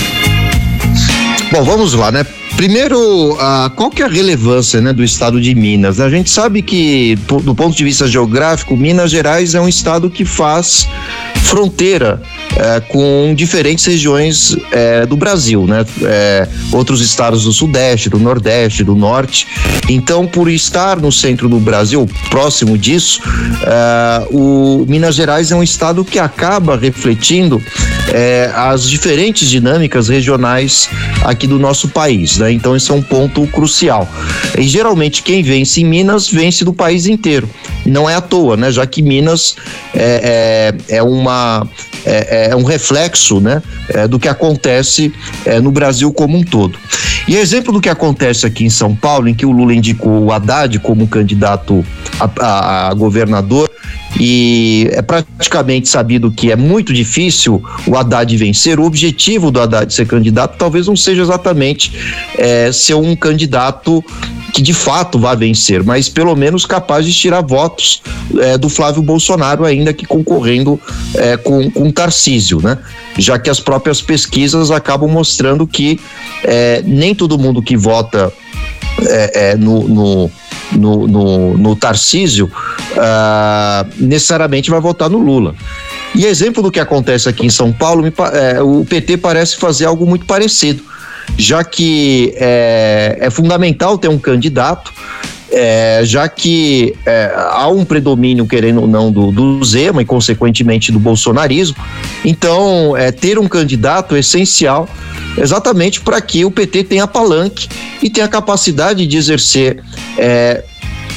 Bom, vamos lá, né? Primeiro, uh, qual que é a relevância, né, do estado de Minas? A gente sabe que, do ponto de vista geográfico, Minas Gerais é um estado que faz fronteira é, com diferentes regiões é, do Brasil, né? É, outros estados do Sudeste, do Nordeste, do Norte. Então, por estar no centro do Brasil, próximo disso, é, o Minas Gerais é um estado que acaba refletindo é, as diferentes dinâmicas regionais aqui do nosso país, né? Então, esse é um ponto crucial. E geralmente quem vence em Minas vence do país inteiro. Não é à toa, né? Já que Minas é, é, é uma É, é um reflexo, né, é, do que acontece é, no Brasil como um todo. E exemplo do que acontece aqui em São Paulo, em que o Lula indicou o Haddad como candidato a, a, a governador, e é praticamente sabido que é muito difícil o Haddad vencer. O objetivo do Haddad ser candidato talvez não seja exatamente é, ser um candidato que de fato vá vencer, mas pelo menos capaz de tirar votos é, do Flávio Bolsonaro, ainda que concorrendo é, com, com Tarcísio, né? Já que as próprias pesquisas acabam mostrando que é, nem todo mundo que vota é, é, no, no, no, no, no Tarcísio ah, necessariamente vai votar no Lula. E exemplo do que acontece aqui em São Paulo, me, é, o P T parece fazer algo muito parecido, já que é, é fundamental ter um candidato, é, já que é, há um predomínio, querendo ou não, do, do Zema e consequentemente do bolsonarismo. Então, é, ter um candidato é essencial exatamente para que o P T tenha palanque e tenha capacidade de exercer é,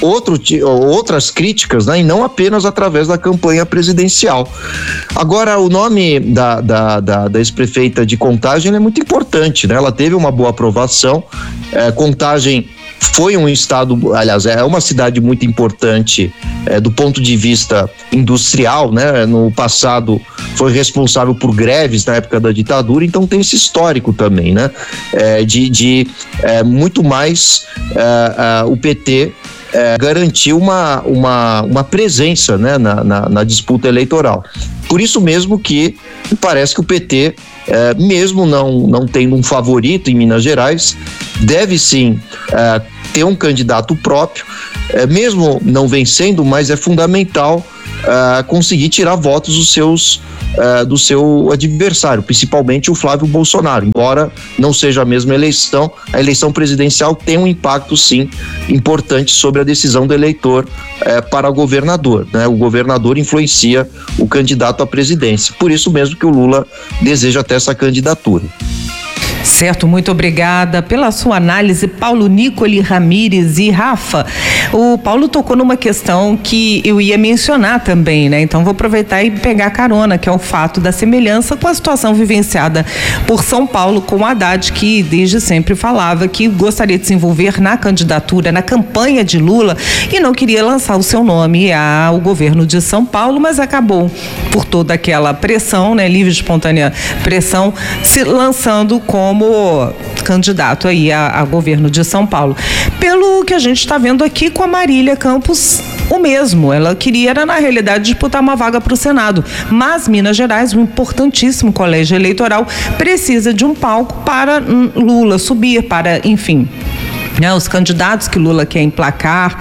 outro, outras críticas, né, e não apenas através da campanha presidencial. Agora, o nome da, da, da, da ex-prefeita de Contagem é muito importante, né? Ela teve uma boa aprovação. É, Contagem foi um estado, aliás, é uma cidade muito importante é, do ponto de vista industrial, né? No passado foi responsável por greves na época da ditadura, então tem esse histórico também, né? É, de de é, muito mais é, é, o P T é, garantiu uma, uma, uma presença, né? na, na, na disputa eleitoral. Por isso mesmo que parece que o P T, é, mesmo não, não tendo um favorito em Minas Gerais, deve sim é, ter um candidato próprio, é, mesmo não vencendo, mas é fundamental é, conseguir tirar votos dos seus, é, do seu adversário, principalmente o Flávio Bolsonaro. Embora não seja a mesma eleição, a eleição presidencial tem um impacto sim importante sobre a decisão do eleitor é, para governador, né? O governador influencia o candidato à presidência, por isso mesmo que o Lula deseja ter essa candidatura. Certo, muito obrigada pela sua análise, Paulo Nicoli Ramires. E Rafa, o Paulo tocou numa questão que eu ia mencionar também, né? Então vou aproveitar e pegar carona, que é o fato da semelhança com a situação vivenciada por São Paulo com o Haddad, que desde sempre falava que gostaria de se envolver na candidatura, na campanha de Lula, e não queria lançar o seu nome ao governo de São Paulo, mas acabou por toda aquela pressão, né? Livre e espontânea pressão, se lançando como como candidato aí a, a governo de São Paulo. Pelo que a gente está vendo aqui com a Marília Campos, o mesmo. Ela queria, era, na realidade, disputar uma vaga para o Senado. Mas Minas Gerais, um importantíssimo colégio eleitoral, precisa de um palco para Lula subir, para, enfim, né, os candidatos que Lula quer emplacar.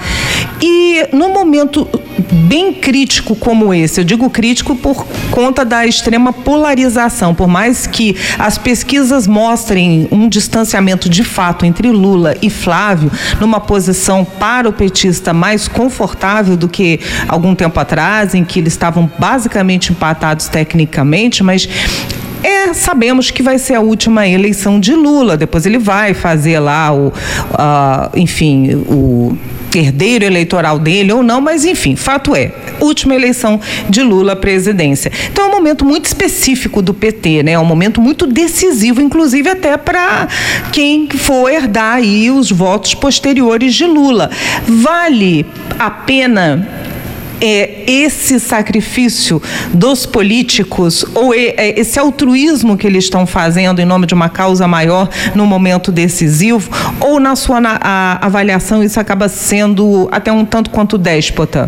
E num momento bem crítico como esse, eu digo crítico por conta da extrema polarização, por mais que as pesquisas mostrem um distanciamento de fato entre Lula e Flávio, numa posição para o petista mais confortável do que algum tempo atrás, em que eles estavam basicamente empatados tecnicamente, mas É, sabemos que vai ser a última eleição de Lula, depois ele vai fazer lá o, uh, enfim, o herdeiro eleitoral dele ou não, mas enfim, fato é, última eleição de Lula à presidência. Então é um momento muito específico do P T, né? É um momento muito decisivo, inclusive até para quem for herdar aí os votos posteriores de Lula. Vale a pena É esse sacrifício dos políticos ou é esse altruísmo que eles estão fazendo em nome de uma causa maior no momento decisivo, ou na sua na, a, avaliação isso acaba sendo até um tanto quanto déspota?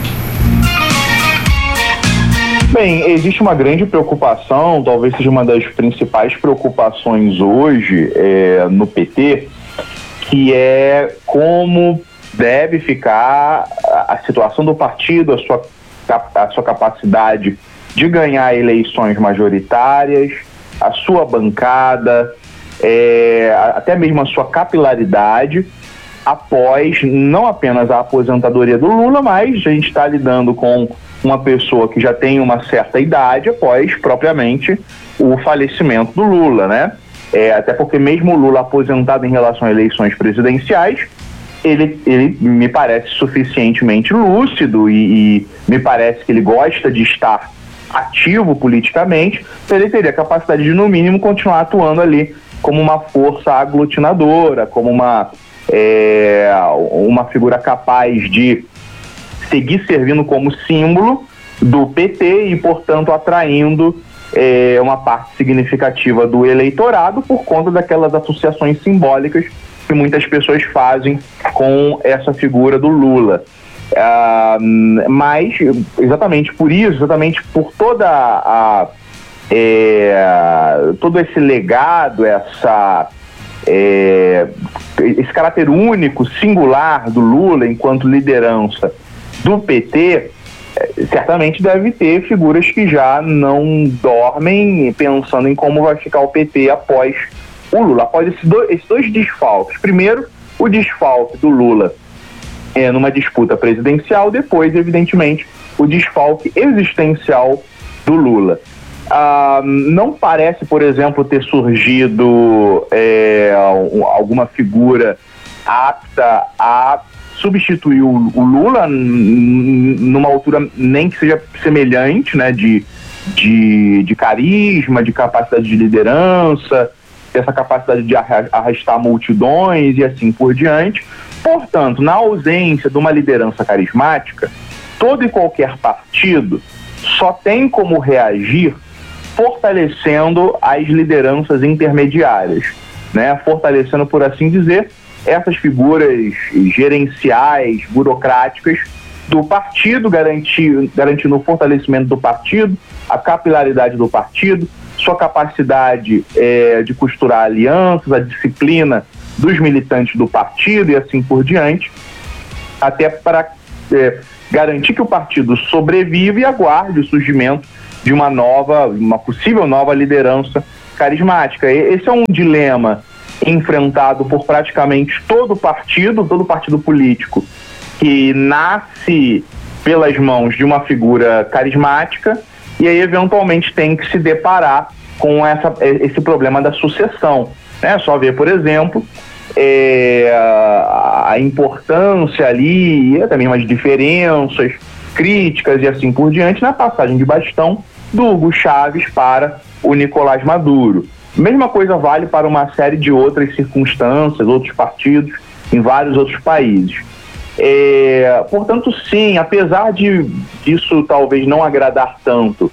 Bem, existe uma grande preocupação, talvez seja uma das principais preocupações hoje é, no P T, que é como deve ficar a situação do partido, a sua, a sua capacidade de ganhar eleições majoritárias, a sua bancada, é, até mesmo a sua capilaridade, após não apenas a aposentadoria do Lula, mas a gente está lidando com uma pessoa que já tem uma certa idade após, propriamente, o falecimento do Lula, né? É, até porque mesmo o Lula aposentado em relação a eleições presidenciais, Ele, ele me parece suficientemente lúcido e, e me parece que ele gosta de estar ativo politicamente, então ele teria a capacidade de, no mínimo, continuar atuando ali como uma força aglutinadora, como uma, é, uma figura capaz de seguir servindo como símbolo do P T e, portanto, atraindo é, uma parte significativa do eleitorado por conta daquelas associações simbólicas que muitas pessoas fazem com essa figura do Lula. Ah, mas, exatamente por isso, exatamente por toda a, é, todo esse legado, essa, é, esse caráter único, singular do Lula enquanto liderança do P T, certamente deve ter figuras que já não dormem pensando em como vai ficar o P T após o Lula, após esses dois, esses dois desfalques. Primeiro, o desfalque do Lula é, numa disputa presidencial, depois, evidentemente, o desfalque existencial do Lula. Ah, não parece, por exemplo, ter surgido é, alguma figura apta a substituir o, o Lula n- numa altura nem que seja semelhante, né, de, de, de carisma, de capacidade de liderança, essa capacidade de arrastar multidões e assim por diante. Portanto, na ausência de uma liderança carismática, todo e qualquer partido só tem como reagir fortalecendo as lideranças intermediárias, né? Fortalecendo, por assim dizer, essas figuras gerenciais, burocráticas do partido, garantir, garantindo o fortalecimento do partido, a capilaridade do partido, sua capacidade é, de costurar alianças, a disciplina dos militantes do partido e assim por diante, até para é, garantir que o partido sobreviva e aguarde o surgimento de uma nova, uma possível nova liderança carismática. Esse é um dilema enfrentado por praticamente todo partido, todo partido político que nasce pelas mãos de uma figura carismática e aí eventualmente tem que se deparar com essa, esse problema da sucessão. É só ver, por exemplo, é, a importância ali, e também umas diferenças, críticas e assim por diante na passagem de bastão do Hugo Chávez para o Nicolás Maduro. Mesma coisa vale para uma série de outras circunstâncias, outros partidos em vários outros países. É, portanto, sim, apesar de isso talvez não agradar tanto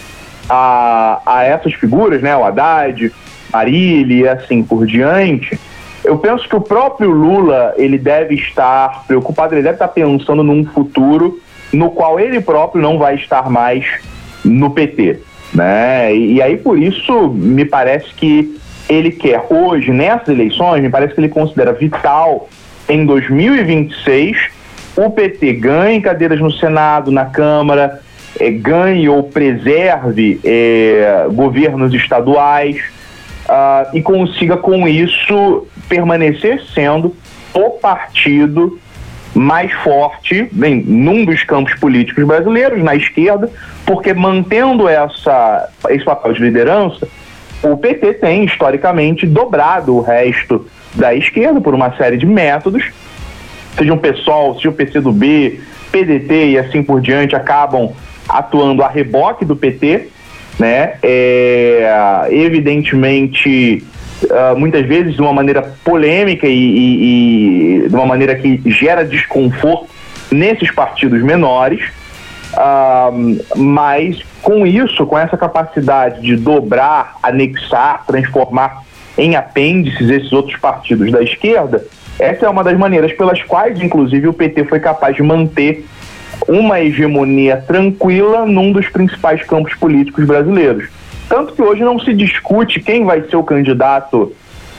a, a essas figuras, né, o Haddad, Marília e assim por diante, eu penso que o próprio Lula, ele deve estar preocupado, ele deve estar pensando num futuro no qual ele próprio não vai estar mais no P T, né? E, e aí por isso me parece que ele quer hoje, nessas eleições, me parece que ele considera vital em dois mil e vinte e seis o P T ganhe cadeiras no Senado, na Câmara, é, ganhe ou preserve é, governos estaduais uh, e consiga com isso permanecer sendo o partido mais forte, bem, num dos campos políticos brasileiros, na esquerda, porque mantendo essa, esse papel de liderança, o P T tem historicamente dobrado o resto da esquerda por uma série de métodos, seja o PSOL, seja o P C do B, P D T e assim por diante, acabam atuando a reboque do P T, né? É, evidentemente, uh, muitas vezes de uma maneira polêmica e, e, e de uma maneira que gera desconforto nesses partidos menores, uh, mas com isso, com essa capacidade de dobrar, anexar, transformar em apêndices esses outros partidos da esquerda, essa é uma das maneiras pelas quais, inclusive, o P T foi capaz de manter uma hegemonia tranquila num dos principais campos políticos brasileiros. Tanto que hoje não se discute quem vai ser o candidato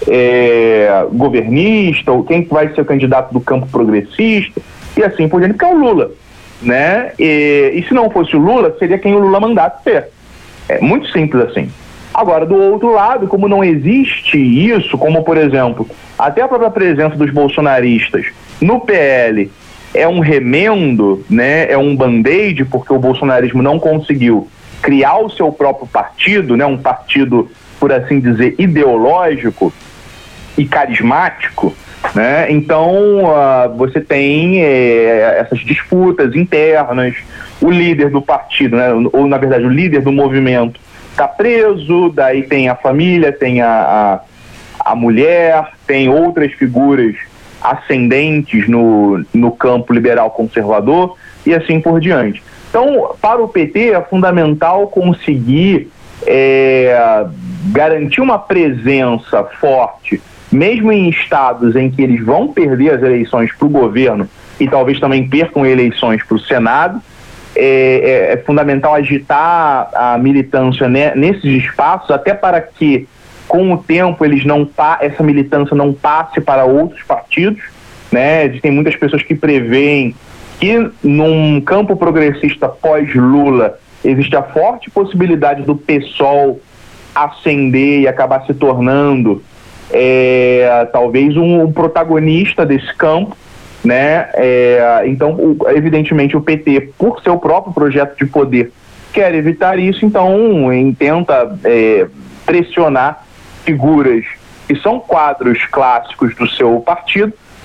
é, governista ou quem vai ser o candidato do campo progressista e assim por diante, que é o Lula, né? E, e se não fosse o Lula, seria quem o Lula mandasse ser. É muito simples assim. Agora, do outro lado, como não existe isso, como, por exemplo, até a própria presença dos bolsonaristas no P L é um remendo, né, é um band-aid, porque o bolsonarismo não conseguiu criar o seu próprio partido, né, um partido, por assim dizer, ideológico e carismático, né? Então, uh, você tem eh, essas disputas internas, o líder do partido, né, ou, na verdade, o líder do movimento está preso, daí tem a família, tem a, a, a mulher, tem outras figuras ascendentes no, no campo liberal conservador e assim por diante. Então, para o P T é fundamental conseguir é, garantir uma presença forte, mesmo em estados em que eles vão perder as eleições para o governo e talvez também percam eleições para o Senado. É, é, é fundamental agitar a militância né, nesses espaços, até para que com o tempo eles não pa- essa militância não passe para outros partidos, né? Existem muitas pessoas que preveem que num campo progressista pós-Lula existe a forte possibilidade do PSOL ascender e acabar se tornando é, talvez um, um protagonista desse campo, né? É, então, o, evidentemente, o P T, por seu próprio projeto de poder, quer evitar isso, então em, tenta é, pressionar figuras que são quadros clássicos do seu partido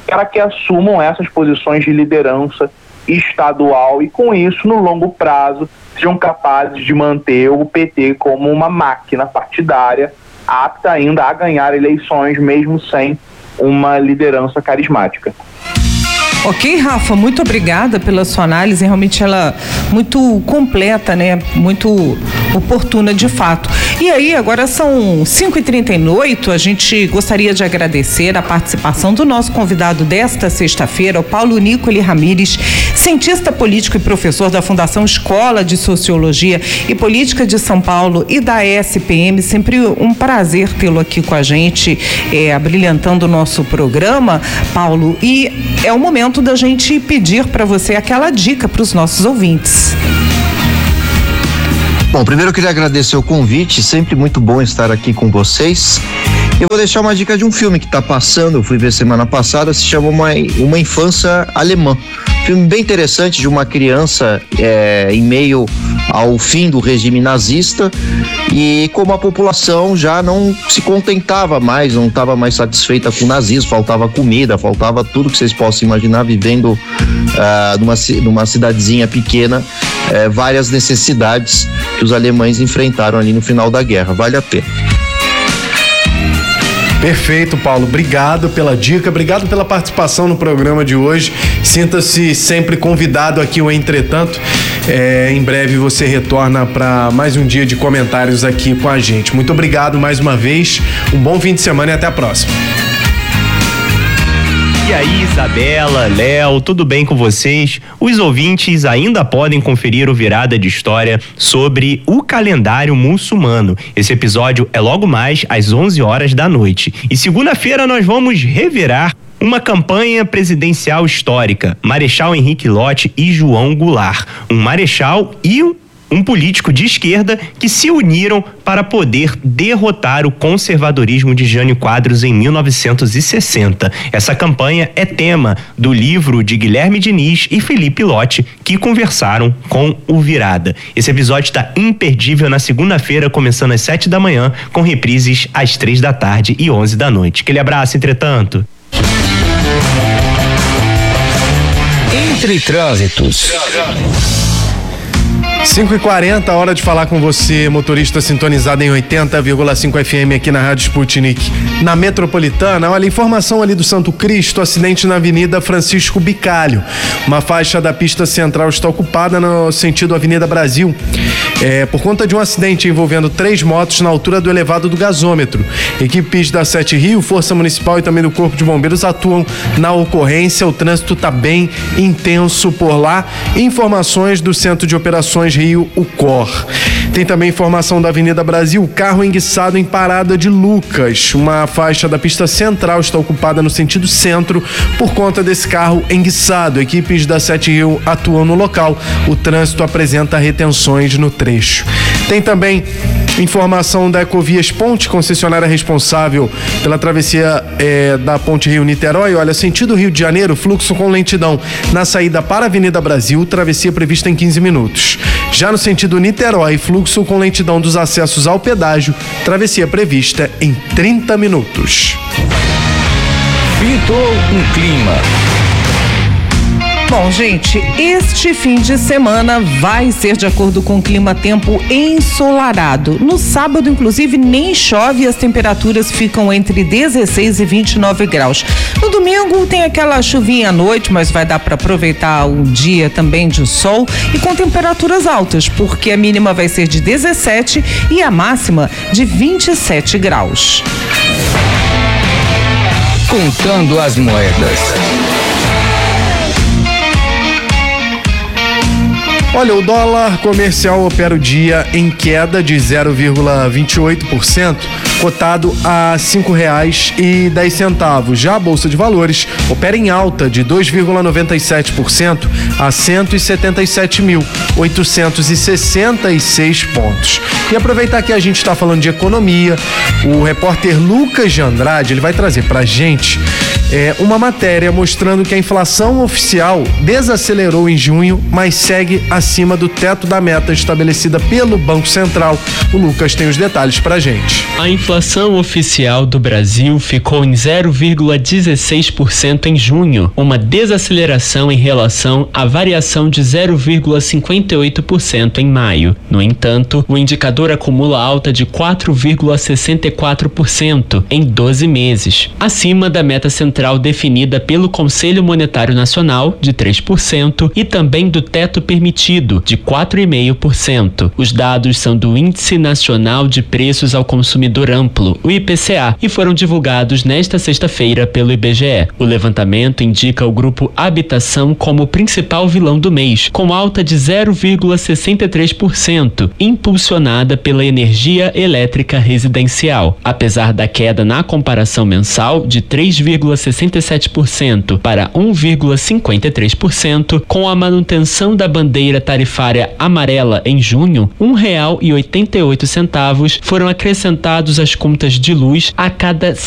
para que assumam essas posições de liderança estadual e, com isso, no longo prazo, sejam capazes de manter o P T como uma máquina partidária apta ainda a ganhar eleições, mesmo sem uma liderança carismática. Ok, Rafa, muito obrigada pela sua análise, realmente ela muito completa, né? Muito oportuna de fato. E aí, agora são cinco e trinta e oito, a gente gostaria de agradecer a participação do nosso convidado desta sexta-feira, o Paulo Nicoli Ramires, cientista político e professor da Fundação Escola de Sociologia e Política de São Paulo e da S P M. Sempre um prazer tê-lo aqui com a gente, é, abrilhantando o nosso programa, Paulo. E é o momento da gente pedir para você aquela dica para os nossos ouvintes. Bom, primeiro eu queria agradecer o convite, sempre muito bom estar aqui com vocês. Eu vou deixar uma dica de um filme que está passando, eu fui ver semana passada, se chama Uma, uma Infância Alemã. Filme bem interessante de uma criança é, em meio ao fim do regime nazista e como a população já não se contentava mais, não estava mais satisfeita com o nazismo, faltava comida, faltava tudo que vocês possam imaginar, vivendo uh, numa, numa cidadezinha pequena, uh, várias necessidades que os alemães enfrentaram ali no final da guerra. Vale a pena. Perfeito, Paulo. Obrigado pela dica, obrigado pela participação no programa de hoje. Sinta-se sempre convidado aqui, o Entretanto. É, em breve você retorna para mais um dia de comentários aqui com a gente. Muito obrigado mais uma vez. Um bom fim de semana e até a próxima. E aí, Isabela, Léo, tudo bem com vocês? Os ouvintes ainda podem conferir o Virada de História sobre o calendário muçulmano. Esse episódio é logo mais às onze horas da noite. E segunda-feira nós vamos revirar uma campanha presidencial histórica. Marechal Henrique Lott e João Goulart. Um marechal e um um político de esquerda que se uniram para poder derrotar o conservadorismo de Jânio Quadros em mil novecentos e sessenta. Essa campanha é tema do livro de Guilherme Diniz e Felipe Lott, que conversaram com o Virada. Esse episódio está imperdível na segunda-feira, começando às sete da manhã, com reprises às três da tarde e onze da noite. Aquele abraço, entretanto. Entre Trânsitos. cinco e quarenta, hora de falar com você, motorista sintonizado em oitenta vírgula cinco F M aqui na Rádio Sputnik. Na Metropolitana, olha, informação ali do Santo Cristo, acidente na Avenida Francisco Bicalho. Uma faixa da pista central está ocupada no sentido Avenida Brasil, é, por conta de um acidente envolvendo três motos na altura do elevado do gasômetro. Equipes da Sete Rio, Força Municipal e também do Corpo de Bombeiros atuam na ocorrência. O trânsito está bem intenso por lá. Informações do Centro de Operações Rio, o C O R. Tem também informação da Avenida Brasil, carro enguiçado em Parada de Lucas. Uma faixa da pista central está ocupada no sentido centro por conta desse carro enguiçado. Equipes da Sete Rio atuam no local. O trânsito apresenta retenções no trecho. Tem também informação da Ecovias Ponte, concessionária responsável pela travessia é, da Ponte Rio-Niterói. Olha, sentido Rio de Janeiro, fluxo com lentidão na saída para a Avenida Brasil, travessia prevista em quinze minutos. Já no sentido Niterói, fluxo com lentidão dos acessos ao pedágio, travessia prevista em trinta minutos. Pintou um clima. Bom, gente, este fim de semana vai ser de acordo com o clima-tempo ensolarado. No sábado, inclusive, nem chove e as temperaturas ficam entre dezesseis e vinte e nove graus. No domingo tem aquela chuvinha à noite, mas vai dar para aproveitar o dia também de sol e com temperaturas altas, porque a mínima vai ser de dezessete e a máxima de vinte e sete graus. Contando as moedas. Olha, o dólar comercial opera o dia em queda de zero vírgula vinte e oito por cento, cotado a cinco reais e dez centavos. Já a Bolsa de Valores opera em alta de dois vírgula noventa e sete por cento a cento e setenta e sete mil, oitocentos e sessenta e seis pontos. E aproveitar que a gente está falando de economia, o repórter Lucas de Andrade, ele vai trazer pra gente é, uma matéria mostrando que a inflação oficial desacelerou em junho, mas segue acima do teto da meta estabelecida pelo Banco Central. O Lucas tem os detalhes pra gente. A inflação oficial do Brasil ficou em zero vírgula dezesseis por cento em junho, uma desaceleração em relação à variação de zero vírgula cinquenta e oito por cento em maio. No entanto, o indicador acumula alta de quatro vírgula sessenta e quatro por cento em doze meses, acima da meta central definida pelo Conselho Monetário Nacional, de três por cento, e também do teto permitido, de quatro vírgula cinco por cento. Os dados são do Índice Nacional de Preços ao Consumidor Amplo, o I P C A, e foram divulgados nesta sexta-feira pelo I B G E. O levantamento indica o grupo Habitação como o principal vilão do mês, com alta de zero vírgula sessenta e três por cento, impulsionada pela energia elétrica residencial. Apesar da queda na comparação mensal de três vírgula sessenta e sete por cento para um vírgula cinquenta e três por cento, com a manutenção da bandeira tarifária amarela em junho, um real e oitenta e oito centavos foram acrescentados às contas de luz a cada